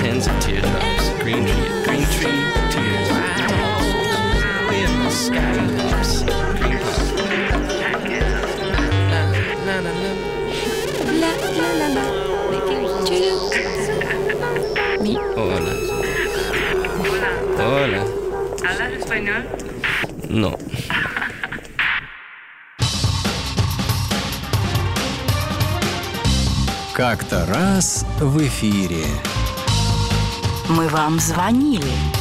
tens of teardrops. Green tree, tears. In the sky, lips. Green pop. La la la. La la la la. Hola. Hola. ¿Hablas español? No. Как-то раз в эфире. Мы вам звонили.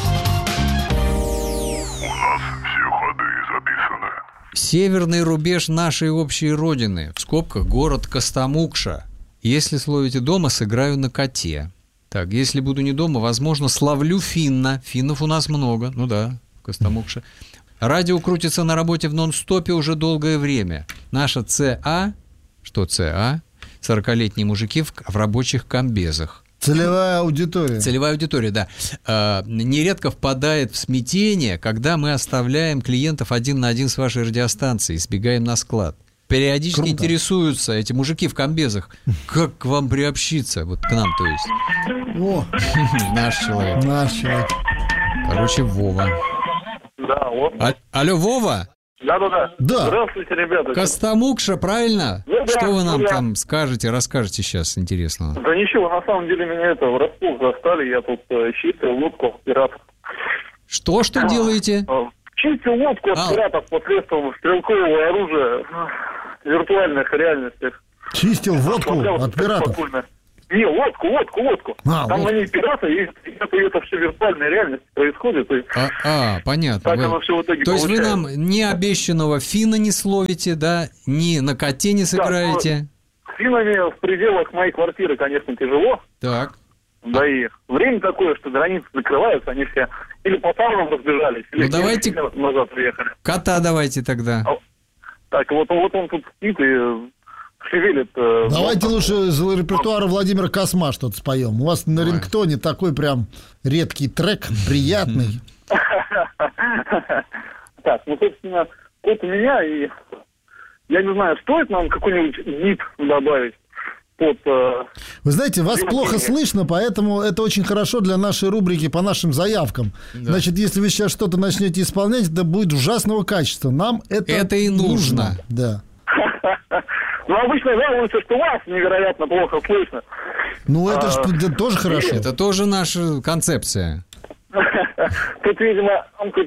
Все ходы записаны. Северный рубеж нашей общей родины. В скобках город Костомукша. Если словите дома, сыграю на коте. Так, если буду не дома, возможно, словлю финна. Финнов у нас много. Ну да, в Костомукше. Радио крутится на работе в нон-стопе уже долгое время. Наша ЦА... Что ЦА? 40-летние мужики в рабочих комбезах. Целевая аудитория. Целевая аудитория, да. Нередко впадает в смятение, когда мы оставляем клиентов один на один с вашей радиостанцией, сбегаем на склад. Периодически Круто. Интересуются эти мужики в комбезах, как к вам приобщиться, вот к нам, то есть. О, Наш человек. наш человек. Короче, Вова. Да, вот. Алло, Вова? Да. Да. Здравствуйте, ребята. Костомукша, правильно? Ну да, Что вы нам ну да. там скажете, расскажете сейчас интересного? Да ничего, на самом деле меня это врасплох застали. Я тут чистил лодку от пиратов. Что делаете? Чистил лодку от пиратов посредством стрелкового оружия в виртуальных реальностях. Чистил водку Смотрел от пиратов. спокойно. Не, лодку. А, Там лодку. они пираты, и это все в виртуальной реальности происходит. И Понятно. так оно все в итоге То есть вы получается. нам ни обещанного финна не словите, да, ни на коте не сыграете? С финами в пределах моей квартиры, конечно, тяжело. Так. Да и время такое, что границы закрываются, они все или по таунам разбежались, или давайте- назад приехали. Кота давайте тогда. Так, вот он тут спит и шевелит. Давайте лучше из репертуара Владимира Косма что-то споем. У вас на рингтоне такой прям редкий трек, приятный. Так, собственно, вот у меня, и я не знаю, стоит нам какой-нибудь гид добавить под... Вы знаете, вас плохо слышно, поэтому это очень хорошо для нашей рубрики по нашим заявкам. Значит, если вы сейчас что-то начнете исполнять, это будет ужасного качества. Нам это и нужно. Да. Ну, обычно жалуются, что вас невероятно плохо слышно. Ну, это ж тоже хорошо. Это тоже наша концепция. Тут, видимо,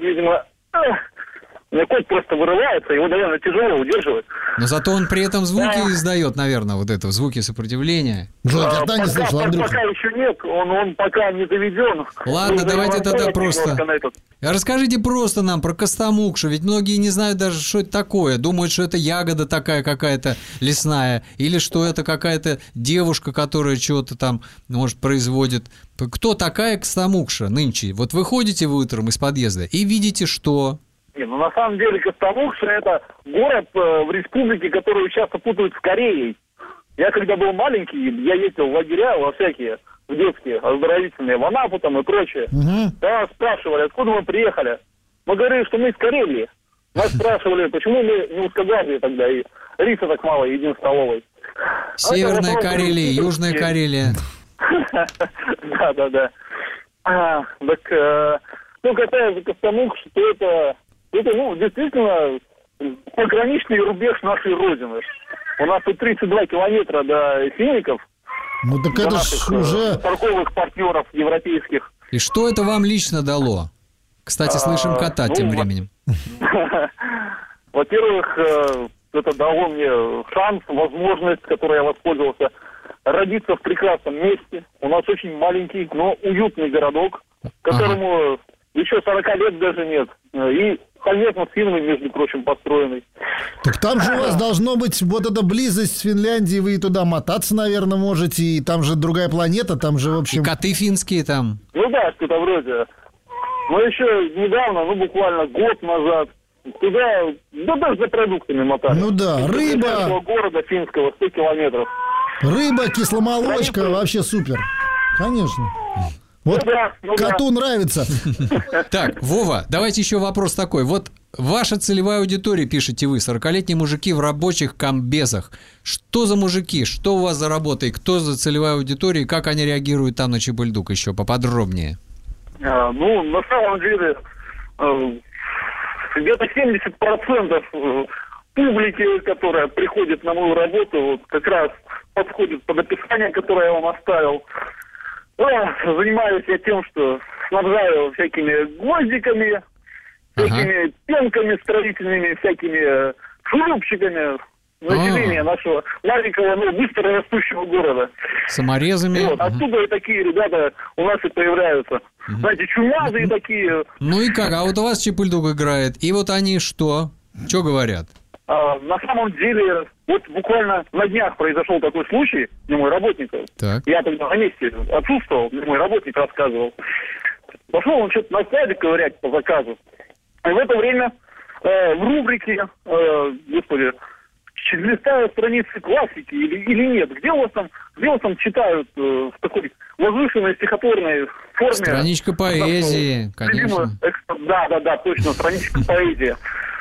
кот просто вырывается, его, наверное, тяжело удерживать. Но зато он при этом звуки издает, наверное, вот это, звуки сопротивления. Джой, кота не слышал, Андрюха. Пока еще нет, он пока не заведен. Ладно, давайте тогда просто... На этот. Расскажите просто нам про Костомукшу, ведь многие не знают даже, что это такое. Думают, что это ягода такая какая-то лесная, или что это какая-то девушка, которая чего-то там, может, производит. Кто такая Костомукша нынче? Вот выходите вы утром из подъезда и видите, что... Не, ну на самом деле Костомукша — это город в республике, которую часто путают с Кореей. Я когда был маленький, я ездил в лагеря во всякие, в детские, оздоровительные, в Анапу там и прочее. Нас спрашивали, откуда мы приехали. Мы говорили, что мы из Карелии. Нас спрашивали, почему мы не узкоглазые тогда, и риса так мало едим в столовой. Северная Карелия, Южная Карелия. Да. Так, касается Костомукши, то это действительно пограничный рубеж нашей Родины. У нас тут 32 километра до фиников. Ну, так это ж уже... торговых партнеров европейских. И что это вам лично дало? Кстати, слышим кота тем временем. Во-первых, это дало мне шанс, возможность, которой я воспользовался, родиться в прекрасном месте. У нас очень маленький, но уютный городок, которому еще 40 лет даже нет. И совместно с финнами, между прочим, построенный. Так там же у вас должно быть вот эта близость с Финляндией, вы и туда мотаться, наверное, можете, и там же другая планета, там же, в общем... И коты финские там. Ну да, что-то вроде. Но еще недавно, буквально год назад, туда, даже за продуктами мотали. Ну да, рыба. До города финского 100 километров. Рыба, кисломолочка, вообще супер. Конечно. Вот коту нравится. Так, Вова, давайте еще вопрос такой. Вот ваша целевая аудитория, пишете вы, 40-летние мужики в рабочих комбезах. Что за мужики? Что у вас за работа? И кто за целевая аудитория? И как они реагируют там на Чебульдук? Еще поподробнее. Ну, на самом деле, где-то 70% публики, которая приходит на мою работу, вот как раз подходит под описание, которое я вам оставил. Занимаюсь я тем, что снабжаю всякими гвоздиками, всякими пенками строительными, всякими шурупчиками населения нашего маленького, но быстро растущего города. Саморезами. Вот, оттуда и такие ребята у нас и появляются. Знаете, чумазые такие. Ну и как? А вот у вас Чебульдук играет, и вот они что? Что говорят? На самом деле, вот буквально на днях произошел такой случай, мне мой работник, я тогда на месте отсутствовал, мне мой работник рассказывал. Пошел он что-то на складе ковырять по заказу. И в это время в рубрике, листая страницы классики или нет, где у вас там читают в такой возвышенной стихотворной форме. Страничка поэзии, конечно. Да, точно, страничка поэзии.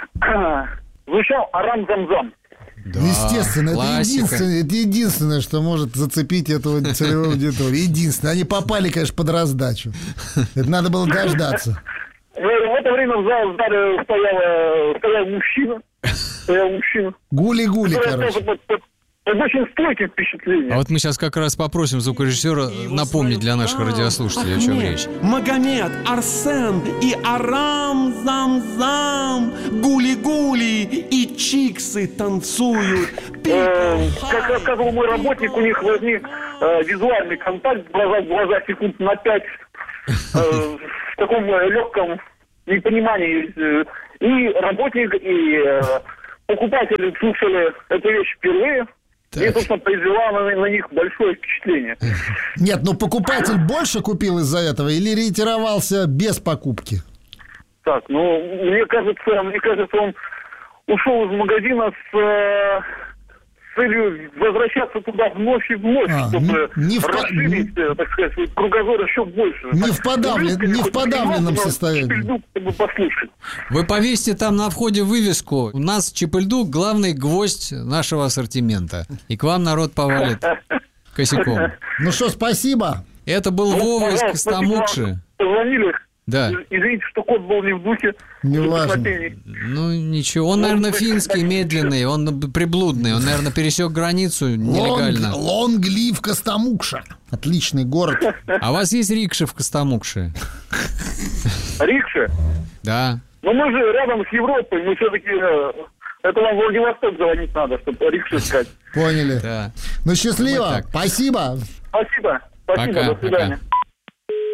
Звучал «Арам Замзам». Да, естественно, это единственное, что может зацепить этого целевую аудиторию. Единственное. Они попали, конечно, под раздачу. Это надо было дождаться. В это время в зале стоял мужчина. Гули-гули, короче. Это очень стойкое впечатление. А вот мы сейчас как раз попросим звукорежиссера напомнить для наших радиослушателей, о чем речь. Магомед, Арсен и Арам Зам-Зам, Гули-Гули и чиксы танцуют. Как сказал мой работник, у них возник визуальный контакт глаза в глаза секунд на 5 в таком легком непонимании. И работник, и покупатели слушали эту вещь впервые. И, собственно, произвела на них большое впечатление. Нет, но покупатель больше купил из-за этого или ретировался без покупки? Так, мне кажется, он ушел из магазина с целью возвращаться туда вновь и вновь, чтобы расширить, так сказать, свой кругозор еще больше. Не в подавленном состоянии. Послушать. Вы повесьте там на входе вывеску: у нас Чебульдук — главный гвоздь нашего ассортимента. И к вам народ повалит косяком. Ну что, спасибо. Это был Вова из Костомукши. Позвонили. Да. Извините, что кот был не в духе. Не важно. Ну, ничего. Он, наверное, финский, медленный, он приблудный. Он, наверное, пересек границу нелегально. Лонг-лив Костомукша. Отличный город. А у вас есть рикши в Костомукше? Рикши? Да. Но мы же рядом с Европой. Мы все-таки... Это вам в Владивосток звонить надо, чтобы рикши искать. Поняли. Да. Ну, счастливо. Спасибо. Спасибо. Пока, до свидания. пока.